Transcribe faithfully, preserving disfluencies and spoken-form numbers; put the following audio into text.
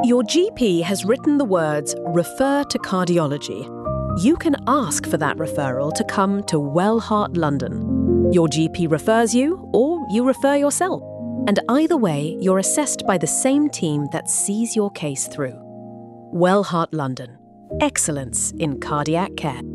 Your G P has written the words "refer to cardiology." You can ask for that referral to come to Wellheart London. Your G P refers you, or you refer yourself. And either way, you're assessed by the same team that sees your case through. Wellheart London. Excellence in cardiac care.